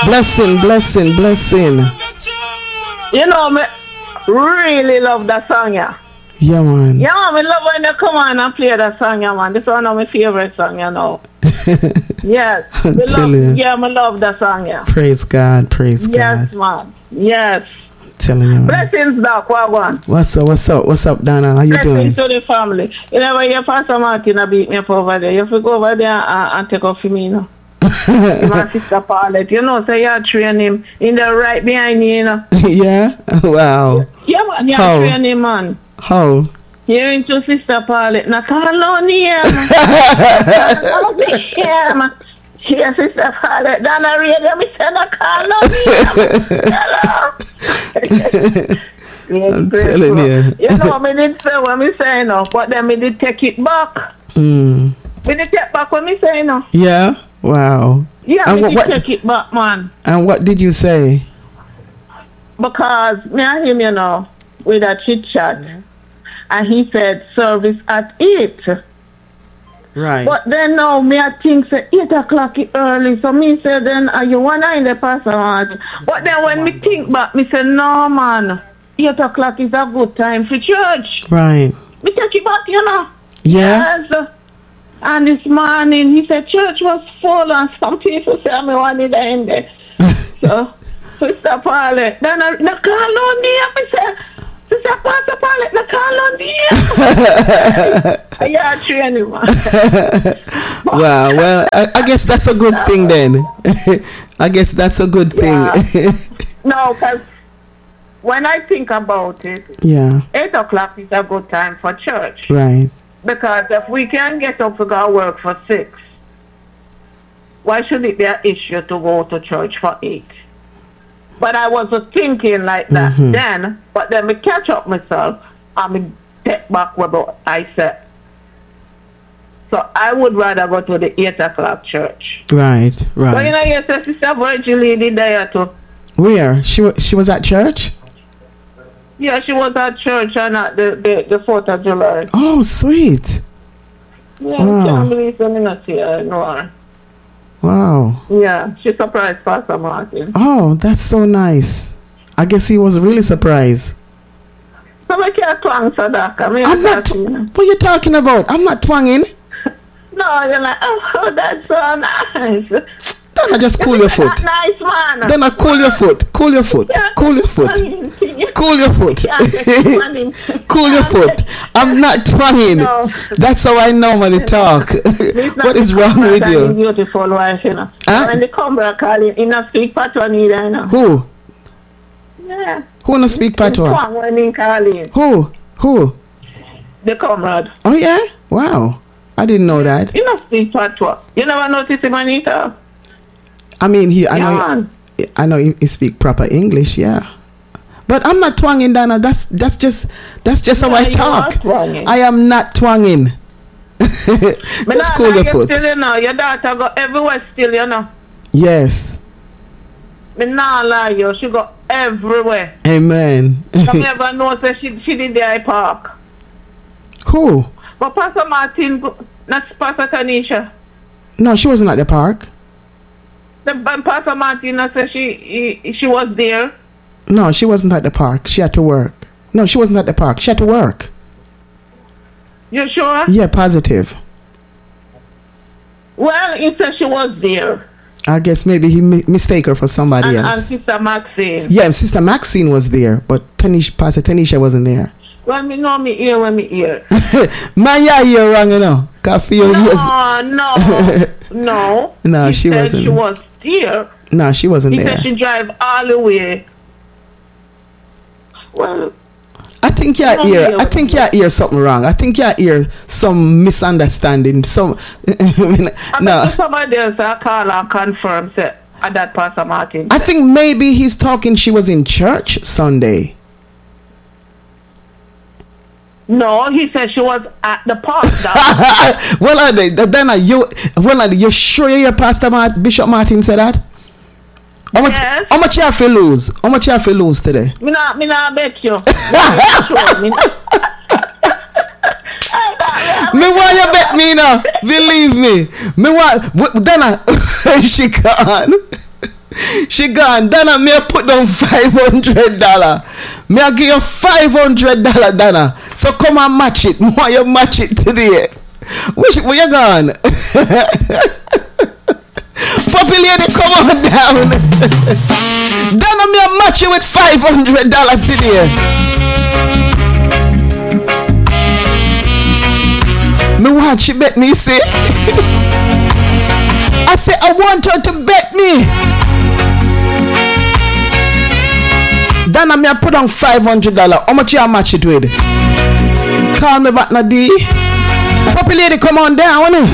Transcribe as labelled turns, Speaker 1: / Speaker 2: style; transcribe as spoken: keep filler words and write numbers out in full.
Speaker 1: Blessing, blessing, blessing.
Speaker 2: You know, me really love that song, yeah.
Speaker 1: Yeah, man.
Speaker 2: Yeah, man, I love when you come on and play that song, yeah, man. This is one of my favorite songs, you know. Yes.
Speaker 1: I'm
Speaker 2: Me
Speaker 1: telling
Speaker 2: love,
Speaker 1: you.
Speaker 2: yeah, I love that song, yeah.
Speaker 1: Praise God, praise
Speaker 2: Yes,
Speaker 1: God.
Speaker 2: man. Yes.
Speaker 1: I'm telling you, man.
Speaker 2: Blessings, Doc. Wagwan.
Speaker 1: What's up, what's up, what's up, Donna? How you doing?
Speaker 2: Blessings to the family. You know, when your Pastor Martin a beat me up over there, you have to go over there and, and take off for me, you know. My sister Paulette, you know, so you train him in the right behind you, you know.
Speaker 1: Yeah? Wow.
Speaker 2: Yeah, man, you
Speaker 1: How?
Speaker 2: train him, man.
Speaker 1: How?
Speaker 2: You're into Sister Paulette. Now, Catalonia, man. Catalonia, man. Yeah, Sister Paulette. Donna Radio, me say, na Catalonia. Hello.
Speaker 1: I'm telling you.
Speaker 2: You know, me did say what me say, no, but then me did take it back.
Speaker 1: Mm.
Speaker 2: Me did take back what me say, no.
Speaker 1: Yeah? Wow.
Speaker 2: Yeah,
Speaker 1: And
Speaker 2: me
Speaker 1: what-
Speaker 2: did
Speaker 1: what-
Speaker 2: take it back, man.
Speaker 1: And what did you say?
Speaker 2: Because me and him, you know, with a chit chat, and he said service at eight.
Speaker 1: Right.
Speaker 2: But then now me I think say eight o'clock is early, so me say then are you wanna in the Pastor Martin? But then when me think back, me say no, man, eight o'clock is a good time for church.
Speaker 1: Right.
Speaker 2: Me take it back, you know.
Speaker 1: Yeah?
Speaker 2: Yes. And this morning he said church was full, and some people say me want it end there. So Sister Paulette, then I na call on me, me say Sister Pastor Paulette, na call on me. Yeah, training, man.
Speaker 1: Wow. Well, I, I guess that's a good thing then. I guess that's a good thing.
Speaker 2: Yeah. No, because when I think about it,
Speaker 1: Yeah.
Speaker 2: eight o'clock is a good time for church.
Speaker 1: Right.
Speaker 2: Because if we can get up to go work for six, why should it be an issue to go to church for eight? But I wasn't thinking like that
Speaker 1: Mhm.
Speaker 2: then, but then me catch up myself and me take back what I said. So I would rather go to the eight o'clock church.
Speaker 1: Right.
Speaker 2: But you know,
Speaker 1: Right.
Speaker 2: you said Sister Virgil lady there too.
Speaker 1: Where? She wa- she was at church?
Speaker 2: Yeah, she was at church and at the, the, the fourth of July.
Speaker 1: Oh, sweet.
Speaker 2: Yeah,
Speaker 1: Wow.
Speaker 2: I can't believe I'm not here, no.
Speaker 1: Wow.
Speaker 2: Yeah, she surprised Pastor Martin.
Speaker 1: Oh, that's so nice. I guess he was really surprised.
Speaker 2: So I can't twang Sadaka. Me
Speaker 1: I'm not.
Speaker 2: talking.
Speaker 1: What are you talking about? I'm not twanging.
Speaker 2: No, you're like, oh, that's so nice.
Speaker 1: Then I just cool your foot.
Speaker 2: That's nice, man.
Speaker 1: Then I cool your foot. Cool your foot. Cool your foot. Cool your foot. Cool your foot. I'm not twanging.
Speaker 2: No.
Speaker 1: That's how I normally talk. What is wrong with you?
Speaker 2: Beautiful wife, you know.
Speaker 1: Huh?
Speaker 2: When the Cumbra calling, in a speak patois neither, you know.
Speaker 1: Who?
Speaker 2: Yeah.
Speaker 1: Who no speak patois?
Speaker 2: Twang when he calling.
Speaker 1: Who? Who?
Speaker 2: The comrade.
Speaker 1: Oh yeah? Wow. I didn't know that.
Speaker 2: You know speak patois. You never notice him, Anita?
Speaker 1: I mean, he. I
Speaker 2: Yeah,
Speaker 1: know.
Speaker 2: man.
Speaker 1: He, I know he, he speak proper English. Yeah. But I'm not twanging, Dana. That's that's just that's just how
Speaker 2: Yeah,
Speaker 1: I
Speaker 2: you
Speaker 1: talk.
Speaker 2: are twanging.
Speaker 1: I am not twanging.
Speaker 2: But
Speaker 1: Let's
Speaker 2: now,
Speaker 1: cool
Speaker 2: now
Speaker 1: your
Speaker 2: you
Speaker 1: foot.
Speaker 2: still, you know, your daughter go everywhere still, you know.
Speaker 1: Yes.
Speaker 2: Me nah lie you, she go everywhere.
Speaker 1: Amen.
Speaker 2: Some never know say she she did the park.
Speaker 1: Who?
Speaker 2: But Pastor Martin, go- not Pastor Tanisha.
Speaker 1: No, she wasn't at the park.
Speaker 2: The but Pastor Martin I said she he, she was there.
Speaker 1: No, she wasn't at the park. She had to work. No, she wasn't at the park. She had to work.
Speaker 2: You sure?
Speaker 1: Yeah, positive.
Speaker 2: Well, he said she was there.
Speaker 1: I guess maybe he mi- mistake her for somebody
Speaker 2: And, and
Speaker 1: else.
Speaker 2: Sister Maxine.
Speaker 1: Yeah, Sister Maxine was there, but Tanisha, Pastor Tanisha wasn't there.
Speaker 2: Well, me know me ear when me ear.
Speaker 1: Man, yeah, you're wrong, you know. Coffee,
Speaker 2: No,
Speaker 1: yes.
Speaker 2: no, no.
Speaker 1: No,
Speaker 2: He
Speaker 1: she
Speaker 2: said
Speaker 1: wasn't.
Speaker 2: She was there.
Speaker 1: No, she wasn't
Speaker 2: He
Speaker 1: there.
Speaker 2: said she drive all the way. Well,
Speaker 1: I think you
Speaker 2: No,
Speaker 1: hear.
Speaker 2: no.
Speaker 1: I think you hear something wrong. I think you hear some misunderstanding. Some. I mean,
Speaker 2: I
Speaker 1: no.
Speaker 2: bet somebody else I call and confirm say at that Pastor Martin.
Speaker 1: I think maybe he's talking. She was in church Sunday.
Speaker 2: No, he said she was at the park.
Speaker 1: Well, are they? Then are you? Well, are you sure your Pastor Mart, Bishop Martin said that? How much?
Speaker 2: Yes.
Speaker 1: How much you have to lose? How much you have to lose today?
Speaker 2: Me not, me not bet you. Me not sure, me not-
Speaker 1: Me want you bet me now. Believe me. Me want. w- Then I, she gone. She gone. Donna, me I put down five hundred dollars. Me I give you five hundred dollars, Donna. So come and match it. More you match it today. Where, where you gone? Puppy lady, come on down. Donna, me I match you with five hundred dollars today. Me want she bet me, see? I say I want her to bet me. Donna, me I put on five hundred dollars. How much you match it with? Call me back, Nadi. Puppy lady, come on down.